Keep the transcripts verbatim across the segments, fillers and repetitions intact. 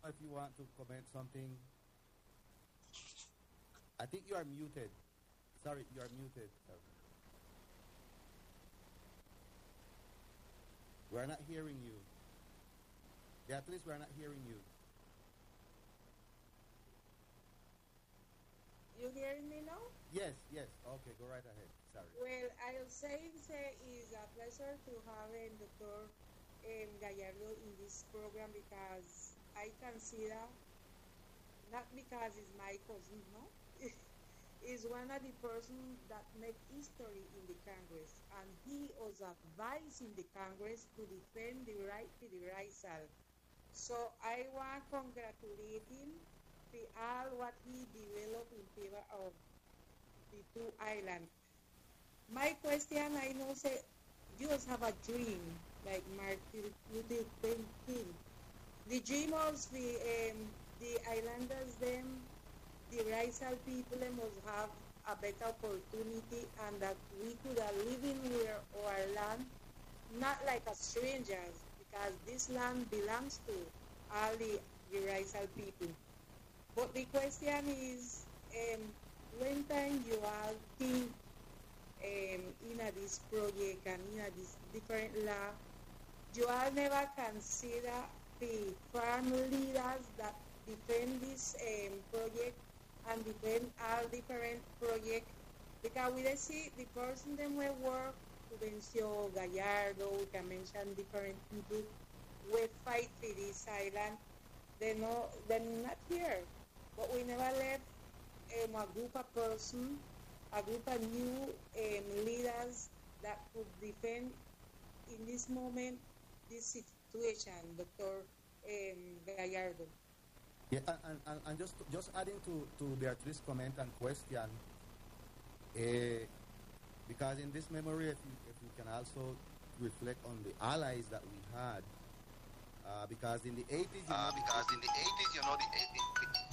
if you want to comment something. I think you are muted. Sorry, you are muted. Sorry. We're not hearing you. Beatrice, we're not hearing you. You hearing me now? Yes, yes. Okay, go right ahead. Sorry. Well, I'll say it is a pleasure to have Doctor um, Gallardo in this program because I consider, not because he's my cousin, no? Is one of the persons that make history in the Congress, and he was advised in the Congress to defend the right to the racial. So I want to congratulate him for all what he developed in favor of the two islands. My question, I know, say, you just have a dream, like Martin Luther King. The dream was the, um, the islanders, them, the racial people must have a better opportunity and that we could have lived in our land, not like as strangers, because this land belongs to all the, the racial people. But the question is, um, when time you all think um, in a, this project and in a, this different law, you all never consider the farm leaders that defend this um, project and defend all different projects, because we see the person that we work, Juvencio, Gallardo, we can mention different people, we fight for this island, they know, they're not here, but we never left um, a group of person, a group of new um, leaders that could defend in this moment, this situation, Doctor Um, Gallardo. Yeah, and, and, and just just adding to, to Beatrice's comment and question, uh, because in this memory, if you, if you can also reflect on the allies that we had, uh, because in the eighties, you uh, know, because in the eighties, you know, the eighties.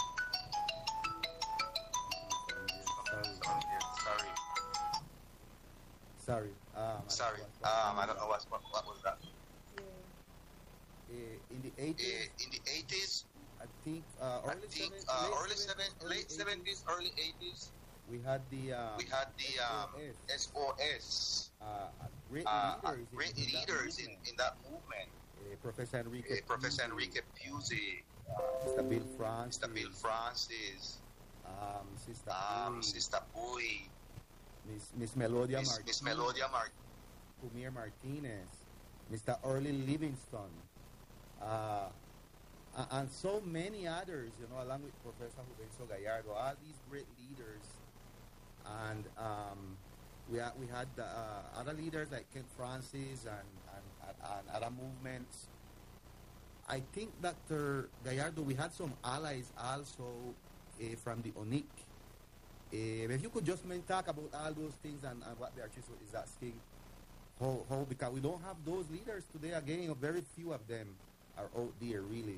Sorry, sorry, sorry. Um, sorry. Um, I don't know what what, what was that. Uh, in the eighties, uh, in the eighties. I think uh, early, I think, seven, uh, late, early, seven, early late seventies, early eighties. We had the um, we had the um, S O S. Uh, great uh, leaders, great in, leaders in, in, in that movement. Uh, Professor Enrique, uh, Professor Enrique Pusey, uh, Mister Bill Francis, Mister Bill Francis, um, Sister um, Pui, Sister Pui, Miss Miss Melodia Miss, Martinez, Miss Melodia Martinez, Pumir Martinez, Mister Early Livingston. Uh, and so many others, you know, along with Professor Juvencio Gallardo, all these great leaders, and um, we had, we had uh, other leaders like Kent Francis and, and, and other movements. I think Doctor Gallardo, we had some allies also uh, from the O N I C. Uh, if you could just man, talk about all those things and, and what Beatrice is asking, how, how, because we don't have those leaders today again, very few of them are out there really.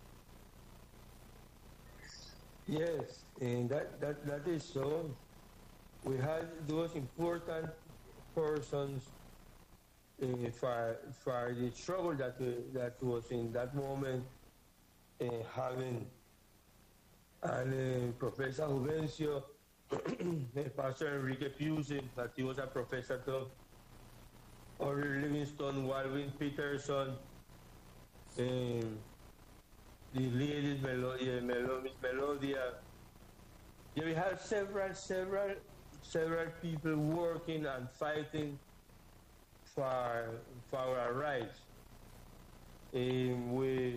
Yes, and that, that, that is so. We had those important persons uh, for, for the struggle that, uh, that was in that moment uh, having. And uh, Professor Juvencio, Pastor Enrique Pusey, that he was a professor too, Orry Livingston, Walvin Peterson, um, the lady Melodia, Miss Melodia. Yeah, we have several, several, several people working and fighting for for our rights. Um, we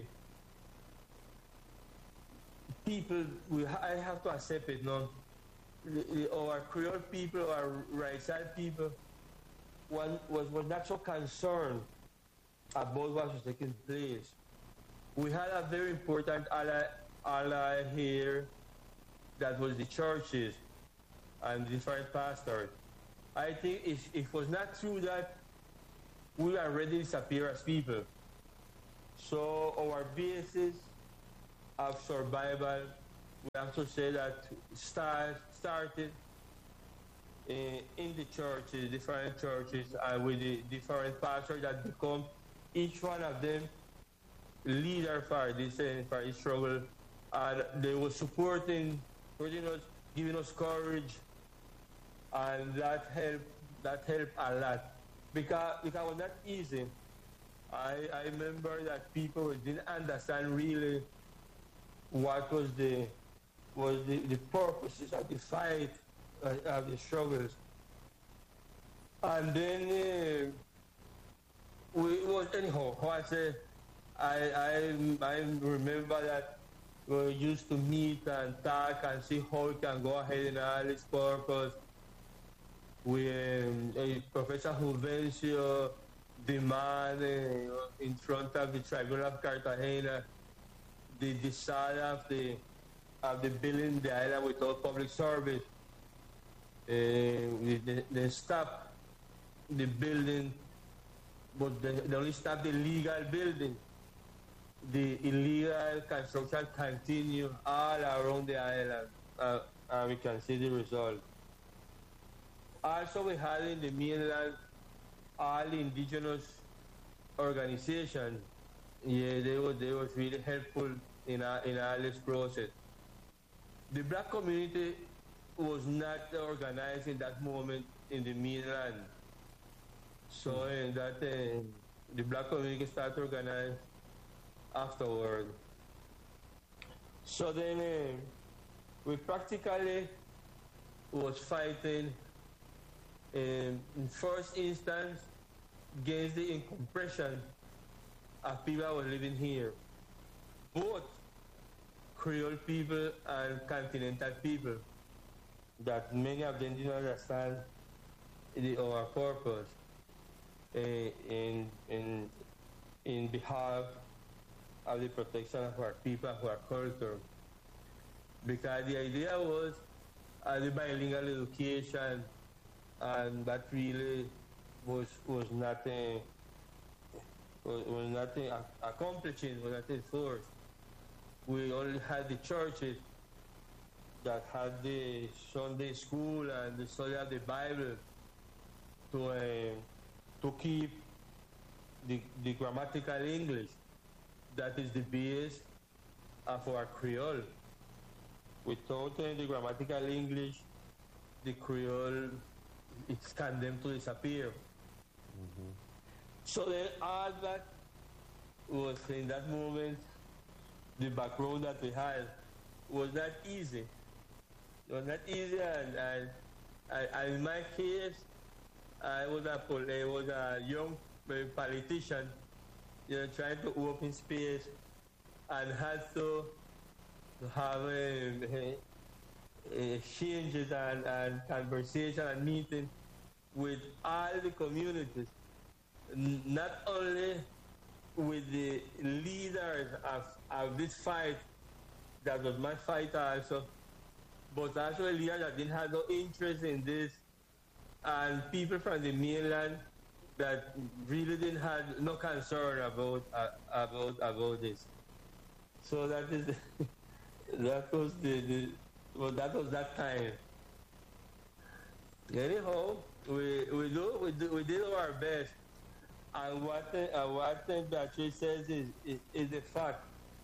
people, we I have to accept it. No, the, the, our Creole people, our racial people, one was was not so concerned about what was taking place. We had a very important ally, ally here that was the churches and different pastors. I think if, if it was not true that we already disappear as people. So our basis of survival, we have to say that start, started in, in the churches, different churches, and with the different pastors that become, each one of them leader for this uh, for this struggle, and they were supporting, supporting us, giving us courage, and that helped. That helped a lot because because it was not easy. I I remember that people didn't understand really what was the was the, the purposes of the fight, uh, of the struggles. And then uh, we was anyhow. How I say, I I I remember that we used to meet and talk and see how we can go ahead in all its purpose. We um, uh, Professor Juvencio demand uh, in front of the Tribunal of Cartagena the design of the of the building the island without public service. Uh, they, they stop the building, but they, they only stop the legal building. The illegal construction continue all around the island, uh, and we can see the result. Also, we had in the mainland all indigenous organizations. Yeah, they were they was really helpful in our in all this process. The black community was not organized in that moment in the mainland. So in that uh, the black community started to organize afterward. So then uh, we practically was fighting um, in first instance against the incompression of people who were living here, both Creole people and continental people, that many of them didn't understand the, our purpose uh, in, in, in behalf of the protection of our people, of our culture. Because the idea was uh, the bilingual education, and that really was was nothing was, was nothing accomplishing, was nothing forced. We only had the churches that had the Sunday school and the study of the Bible to uh, to keep the, the grammatical English. That is the base of our Creole. Without uh, the grammatical English, the Creole is condemned to disappear. Mm-hmm. So then all that was in that moment, the background that we had was not easy. It was not easy, and, and, and in my case, I was a, I was a young politician, you know, trying to open space, and had to have a, a exchanges and, and conversation and meeting with all the communities, N- not only with the leaders of, of this fight, that was my fight also, but also leaders that didn't have no interest in this, and people from the mainland that really didn't have no concern about uh, about about this. So that is the, that was the, the well that was that time. Anyhow, we we do we do we did our best, and what uh, what Beatrice says is is, is a fact.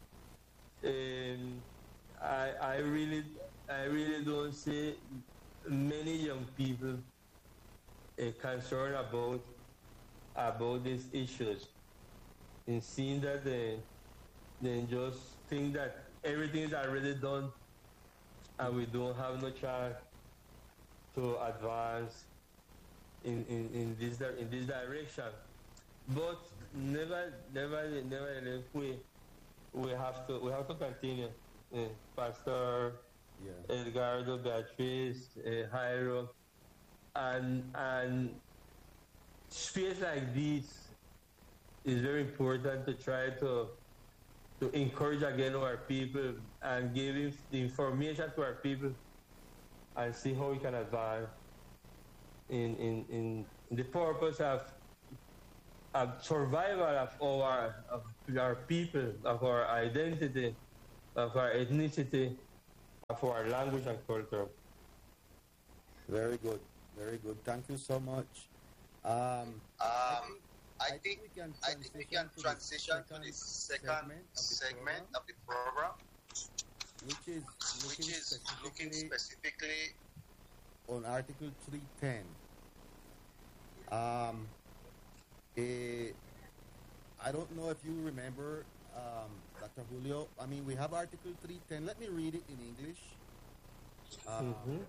Um, I I really I really don't see many young people uh, concerned about about these issues, and seeing that they they just think that everything is already done, and we don't have no chance to advance in, in, in this in this direction. But never never never we we have to we have to continue. Uh, Pastor yeah. Edgardo, Beatrice, uh, Jairo, and and space like this is very important to try to to encourage again our people and give the information to our people and see how we can advance in in, in the purpose of of survival of our of our people, of our identity, of our ethnicity, of our language and culture. Very good, very good. Thank you so much. Um, Um, I think we can I think we can transition to the second segment of the program, which is which looking is looking specifically specifically on Article three ten. Um, eh, I don't know if you remember, um, Doctor Julio. I mean, we have Article three ten. Let me read it in English. Um, Mhm.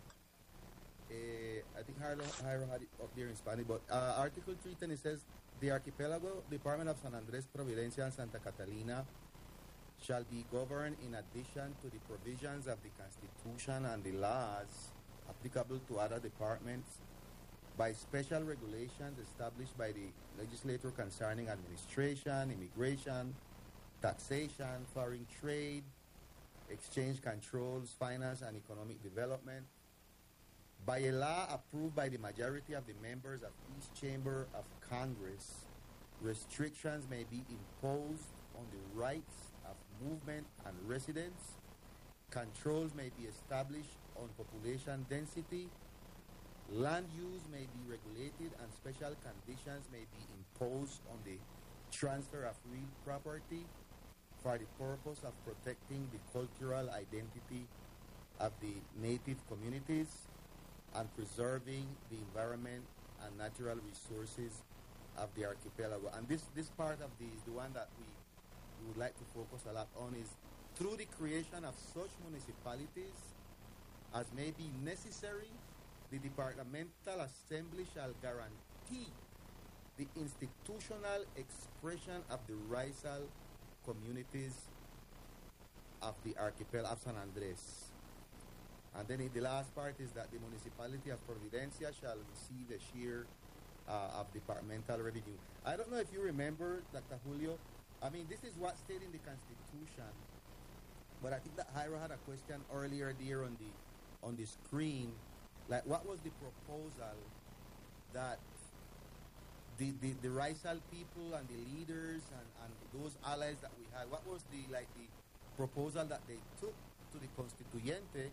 eh, I think Jairo, Jairo had it up there in Spanish, but uh, Article three ten, it says, the Archipelago Department of San Andres, Providencia, and Santa Catalina shall be governed in addition to the provisions of the Constitution and the laws applicable to other departments by special regulations established by the legislature concerning administration, immigration, taxation, foreign trade, exchange controls, finance, and economic development. By a law approved by the majority of the members of each chamber of Congress, restrictions may be imposed on the rights of movement and residence. Controls may be established on population density. Land use may be regulated, and special conditions may be imposed on the transfer of real property for the purpose of protecting the cultural identity of the native communities and preserving the environment and natural resources of the archipelago. And this, this part of the, the one that we, we would like to focus a lot on is through the creation of such municipalities as may be necessary, the Departmental Assembly shall guarantee the institutional expression of the racial communities of the archipelago of San Andres. And then in the last part is that the municipality of Providencia shall receive a share uh, of departmental revenue. I don't know if you remember, Doctor Julio. I mean, this is what stayed in the Constitution. But I think that Jairo had a question earlier there on the on the screen. Like, what was the proposal that the, the, the racial people and the leaders and, and those allies that we had, what was the, like, the proposal that they took to the Constituyente?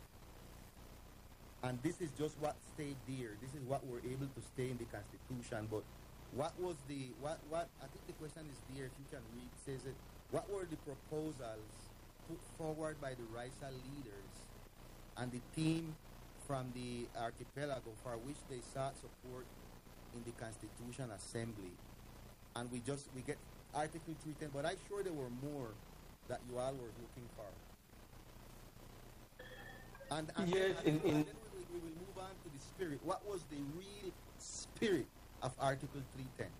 And this is just what stayed there. This is what we're able to stay in the Constitution. But what was the, what, what, I think the question is there, if you can read, says it, what were the proposals put forward by the racial leaders and the team from the archipelago for which they sought support in the Constitution Assembly? And we just, we get Article three ten, but I'm sure there were more that you all were looking for. And, and Yes, then, and, in- in- and then we, will, we will move on to the spirit. What was the real spirit of Article three ten?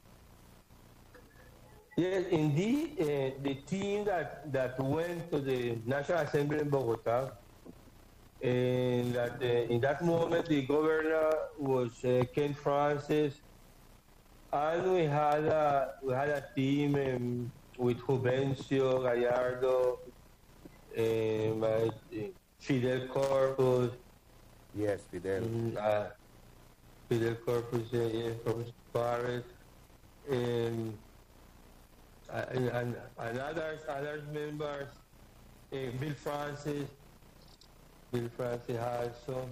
Yes, indeed, uh, the team that, that went to the National Assembly in Bogota, and that uh, in that moment the governor was uh, Ken Francis, and we had a we had a team um, with Juvencio Gallardo, um, uh, Fidel Corpus, Yes, Fidel. mm, uh, Fidel Corpus, uh, yes, Corpus Suarez, um, and, and, and others, others members, uh, Bill Francis, Bill Francis also.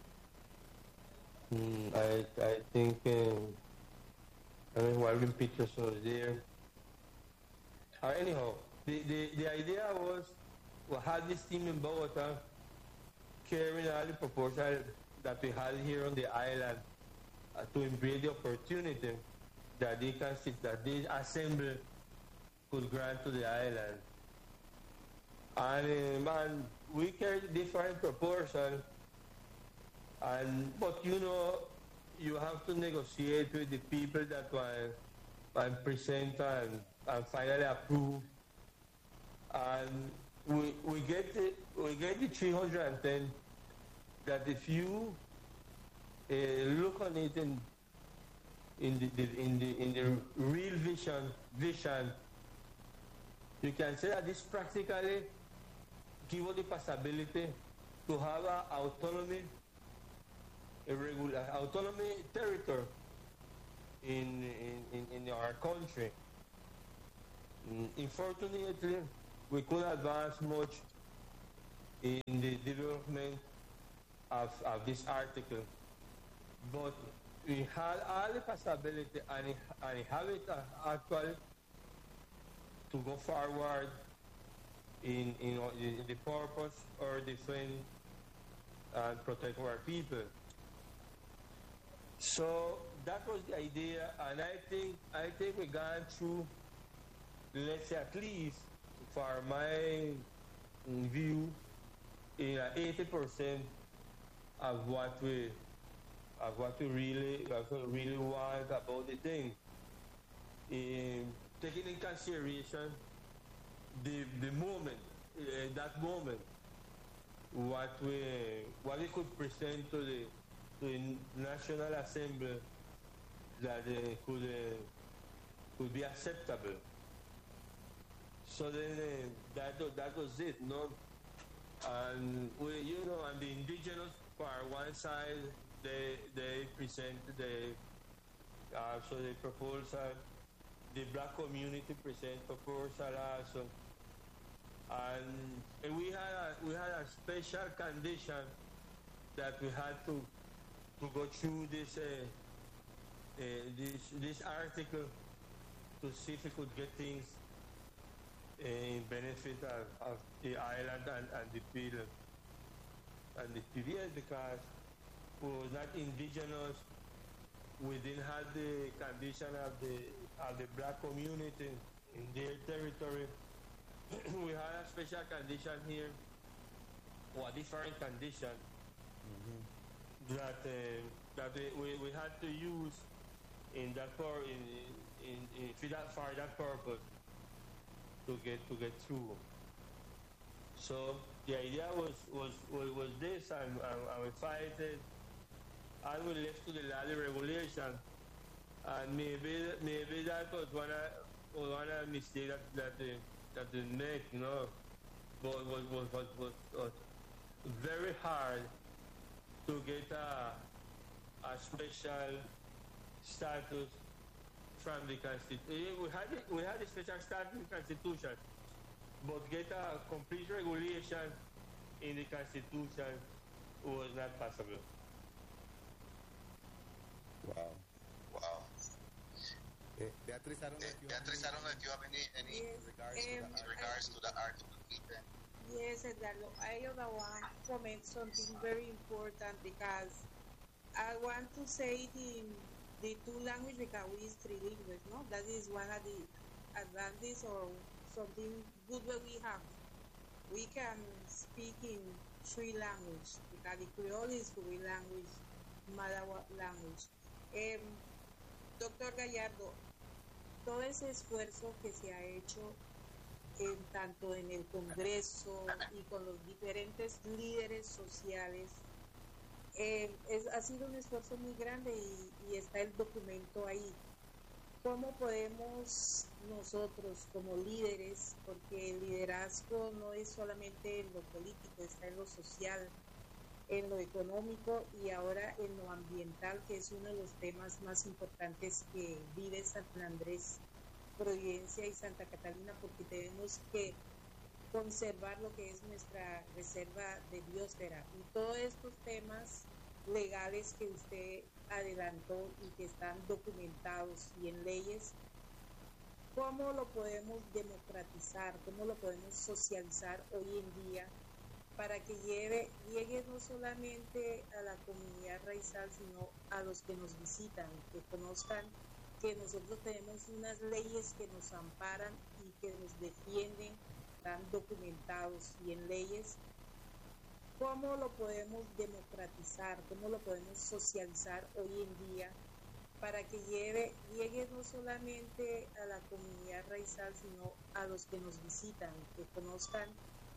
Mm, I, I think, um, I mean, Warren Peterson was there. Uh, anyhow, the, the, the idea was we had this team in Bogota carrying out the proposal that we had here on the island uh, to embrace the opportunity that they can sit, that this assembly could grant to the island. And, um, and we carried different proposals, and but you know, you have to negotiate with the people that will and present and, and finally approve. And we we get the, we get the three hundred ten. That if you uh, look on it in in the, the in the in the real vision vision, you can say that this practically give us the possibility to have a autonomy, a regular autonomy territory in in, in, in our country. Mm, Unfortunately, we couldn't advance much in the development of, of this article, but we had all the possibility and, it, and it have it uh, actually to go forward in, in, in the purpose or defend and protect our people. So that was the idea, and I think I think we gone through, let's say at least for my view, in uh, eighty percent of what we of what we really what we really want about the thing. In taking in consideration the the moment, uh, that moment, what we what we could present to the to the National Assembly that uh, could uh, could be acceptable. So then uh, that that was it, no. And we, you know, and the indigenous for one side, they they present the uh, so the proposal. The black community present proposal also, and, and we had a, we had a special condition that we had to to go through this uh, uh, this this article to see if we could get things uh, in benefit of, of the island and, and the people and the P B S, because we were not indigenous. We didn't have the condition of the of the black community in their territory. We had a special condition here, or a different condition Mm-hmm. that uh, that we, we had to use in that for in in, in for that for that purpose to get to get through. So the idea was was was, was this, and, and, and we fight it. And we left to the lally regulation, and maybe maybe that was one of one of the mistakes that that they that they make, you know. But was was was, was, was very hard to get a a special status from the constitution. We had it, we had a special status in the constitution, but get a complete regulation in the constitution was not possible. Wow. Wow. Eh, Beatriz, I don't know if you Beatriz, I don't know if you have any, any Yes, regards to um, the in regards to the Article eight. Yes, Eduardo. I want to comment something very important, because I want to say the the two language, because we is trilingual, no? That is one of the advantages or something good that we have. We can speak in three languages, because the Creole is Creole language, Malawa language. Eh, doctor Gallardo, todo ese esfuerzo que se ha hecho en, tanto en el Congreso y con los diferentes líderes sociales, eh, es, ha sido un esfuerzo muy grande, y, y está el documento ahí. ¿Cómo podemos nosotros como líderes, porque el liderazgo no es solamente en lo político, está en lo social, en lo económico y ahora en lo ambiental, que es uno de los temas más importantes que vive San Andrés, Providencia y Santa Catalina, porque tenemos que conservar lo que es nuestra reserva de biosfera, y todos estos temas legales que usted adelantó y que están documentados y en leyes, ¿cómo lo podemos democratizar? ¿Cómo lo podemos socializar hoy en día para que lleve, llegue no solamente a la comunidad raizal, sino a los que nos visitan, que conozcan que nosotros tenemos unas leyes que nos amparan y que nos defienden, están documentados y en leyes? ¿Cómo lo podemos democratizar? ¿Cómo lo podemos socializar hoy en día para que lleve, llegue no solamente a la comunidad raizal, sino a los que nos visitan, que conozcan